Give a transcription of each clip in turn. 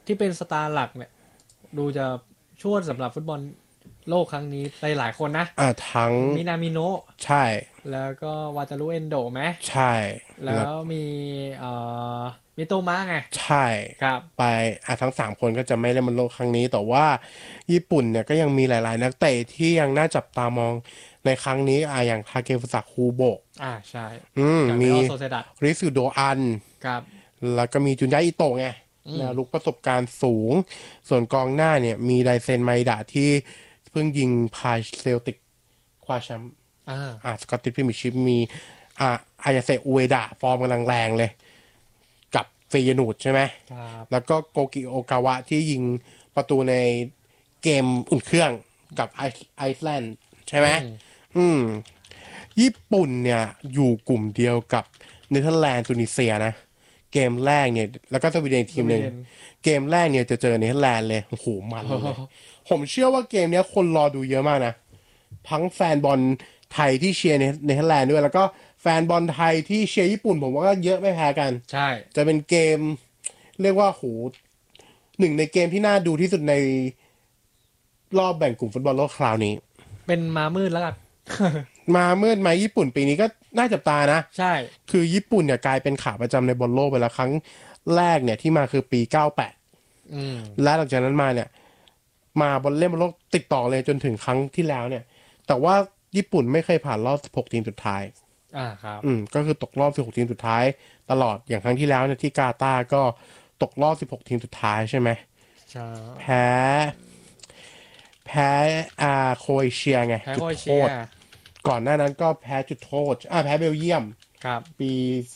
ที่เป็นสตาร์หลักเนี่ยดูจะช่วยสำหรับฟุตบอลโลกครั้งนี้ไปหลายคนนะทั้งมินามิโนะใช่แล้วก็วาตารุเอนโดไหมใช่แล้วมีเอ่อมิโตมะไงใช่ครับไปทั้ง3 คนก็จะไม่ได้บอลโลกครั้งนี้แต่ว่าญี่ปุ่นเนี่ยก็ยังมีหลายๆนักเตะที่ยังน่าจับตามองในครั้งนี้อย่างทาเกฟุสะคูโบะใช่มมีจากเรอัลโซเซดัดริสึโดอันครับแล้วก็มีจุนยะอิโตะไงแนวลุกประสบการณ์สูงส่วนกองหน้าเนี่ยมีไดเซนไมดะที่เพิ่งยิงพาเซลติกคว้าแชมป์สกอตติชพรีเมียร์ชิพมีอายาเซอุเอดะฟอร์มกำลังแรงเลยกับเฟยนูดใช่ไหมครับแล้วก็โกกิโอกาวะที่ยิงประตูในเกมอุ่นเครื่องกับไอซ์แลนด์ใช่ไหมญี่ปุ่นเนี่ยอยู่กลุ่มเดียวกับเนเธอร์แลนด์ตุนิเซียนะเกมแรกเนี่ยแล้วก็สวีเดนทีมหนึ่งเกมแรกเนี่ยจะเจอเนเธอร์แลนด์เลยโอ้โหมันเลยผมเชื่อว่าเกมนี้คนรอดูเยอะมากนะทั้งแฟนบอลไทยที่เชียร์เนเธอร์แลนด์ด้วยแล้วก็แฟนบอลไทยที่เชียร์ญี่ปุ่นผมว่าก็เยอะไม่แพ้กันใช่จะเป็นเกมเรียกว่าโหหนึ่งในเกมที่น่าดูที่สุดในรอบแบ่งกลุ่มฟุตบอลโลกคราวนี้เป็นมามืดแล้วกันมาเมื่อมาญี่ปุ่นปีนี้ก็น่าจับตานะใช่คือญี่ปุ่นเนี่ยกลายเป็นขาประจำในบอลโลกไปแล้วครั้งแรกเนี่ยที่มาคือปี98และหลังจากนั้นมาเนี่ยมาบอลเล่นบอลโลกติดต่อเลยจนถึงครั้งที่แล้วเนี่ยแต่ว่าญี่ปุ่นไม่เคยผ่านรอบ16ทีมสุดท้ายครับก็คือตกรอบ16ทีมสุดท้ายตลอดอย่างครั้งที่แล้วเนี่ยที่กาตาร์ก็ตกรอบ16ทีมสุดท้ายใช่ไหมใช่แพ้แพ้โครเอเชียไงแพ้จุดโทโครเอเชียษก่อนหน้านั้นก็แพ้จุดโทษแพ้เบลเยียมครับปี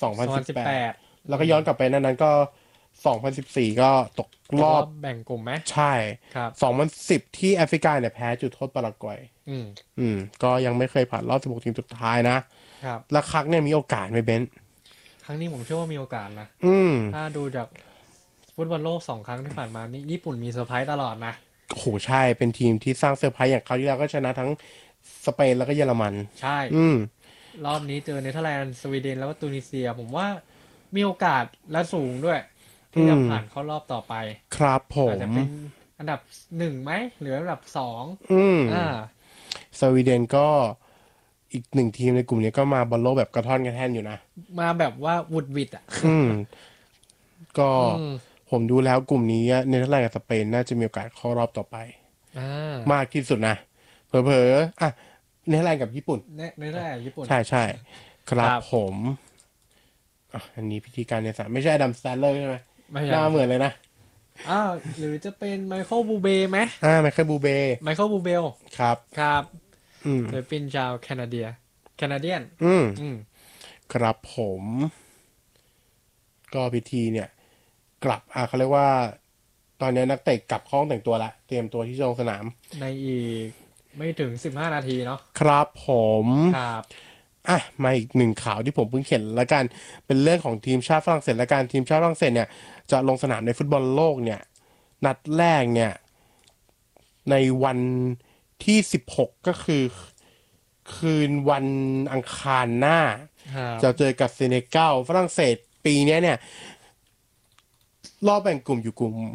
2018 2018 แล้วก็ย้อนกลับไปนั้นก็2014ก็ตกตกรอรอบบแบ่งกลุ่มไหมใช่ครับ 2010ที่แอฟริกาเนี่ยแพ้จุดโทษปารากวัยก็ยังไม่เคยผ่านรอบ16ทีมสุดท้ายนะครับแล้วครั้งเนี่ยมีโอกาสไหมเบนซ์ครั้งนี้ผมเชื่อว่ามีโอกาสนะถ้าดูจากฟุตบอลโลก2 ครั้งที่ผ่านมานี่ญี่ปุ่นมีเซอร์ไพรส์ตลอดนะโอ้โหใช่เป็นทีมที่สร้างเซอร์ไพรส์อย่างคราวที่แล้วก็ชนะทั้งสเปนแล้วก็เยอรมันใช่รอบนี้เจอเนเธอร์แลนด์สวีเดนแล้วก็ตูนิเซียผมว่ามีโอกาสและสูงด้วยที่จะผ่านเข้ารอบต่อไปครับผมอาจจะเป็นอันดับ1ไหมหรืออันดับ2 สวีเดนก็อีก1ทีมในกลุ่มนี้ก็มาบอลโลกแบบกระท่อนกระแท่นอยู่นะมาแบบว่าวุดวิดก็ผมดูแล้วกลุ่มนี้เนเธอร์แลนด์กับสเปนน่าจะมีโอกาสเข้ารอบต่อไปมากที่สุดนะเผลอๆเนเธอร์แลนด์กับญี่ปุ่นเนเธอร์แลนด์ญี่ปุ่นใช่ครับผมอันนี้พิธีการในสนามไม่ใช่อดัมสแตนเลอร์ใช่ไหมหน้าเหมือนเลยนะหรือจะเป็นไมเคิลบูเบไหมไมเคิลบูเบครับครับศิลปินชาวแคนาเดียนครับผมก็พิธีเนี่ยกลับเขาเรียกว่าตอนนี้นักเตะกลับห้องแต่งตัวละเตรียมตัวที่จะลงสนามในอีกไม่ถึง15 นาทีเนาะครับผมครับมาอีกหนึ่งข่าวที่ผมเพิ่งเห็นละกันเป็นเรื่องของทีมชาติฝรั่งเศสละกันทีมชาติฝรั่งเศสเนี่ยจะลงสนามในฟุตบอลโลกเนี่ยนัดแรกเนี่ยในวันที่16ก็คือคืนวันอังคารหน้าจะเจอกับเซเนกัลฝรั่งเศสปีนี้เนี่ยรอบแบ่งกลุ่มอยู่กลุ่ม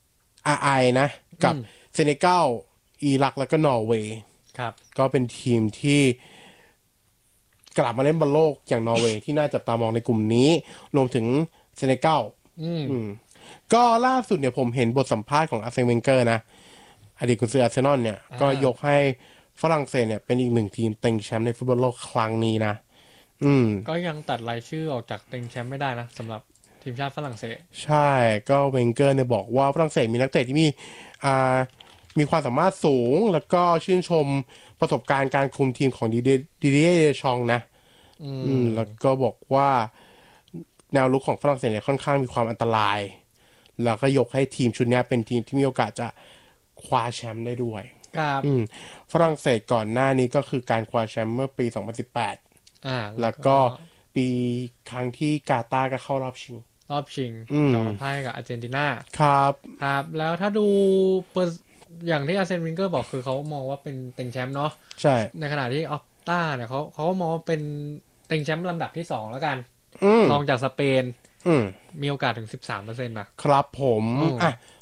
RI นะกับเซเนกัลอิรักแล้วก็นอร์เวย์ก็เป็นทีมที่กลับมาเล่นบอลโลกอย่างนอร์เวย์ที่น่าจับตามองในกลุ่มนี้รวมถึงเซเนกัลก็ล่าสุดเนี่ยผมเห็นบทสัมภาษณ์ของอาร์เซนเวนเกอร์นะอดีตกุนซืออาร์เซนอลเนี่ยก็ยกให้ฝรั่งเศสเนี่ยเป็นอีกหนึ่งทีมเต็งแชมป์ในฟุตบอลโลกครั้งนี้นะก็ยังตัดรายชื่อออกจากเต็งแชมป์ไม่ได้นะสำหรับทีมชาติฝรั่งเศสใช่ก็เวนเกอร์เนี่ยบอกว่าฝรั่งเศสมีนักเตะที่มีความสามารถสูงแล้วก็ชื่นชมประสบการณ์การคุมทีมของดิเดียเดชองนะแล้วก็บอกว่าแนวลุกของฝรั่งเศสเนี่ยค่อนข้างมีความอันตรายแล้วก็ยกให้ทีมชุดนี้เป็นทีมที่มีโอกาสจะคว้าแชมป์ได้ด้วยครับฝรั่งเศสก่อนหน้านี้ก็คือการคว้าแชมป์เมื่อปี2018แล้วก็ปีครั้งที่กาตาร์ก็เข้ารอบชิงต่อพ่ายกับอาร์เจนตินาครับแล้วถ้าดูอย่างที่อาร์เซนวิงเกอร์บอกคือเขามองว่าเป็นเต็งแชมป์เนาะใช่ในขณะที่ออฟต้าเนี่ยเขามองว่าเป็นเต็งแชมป์ลำดับที่2แล้วกันรองจากสเปนมีโอกาสถึง 13%นะครับผม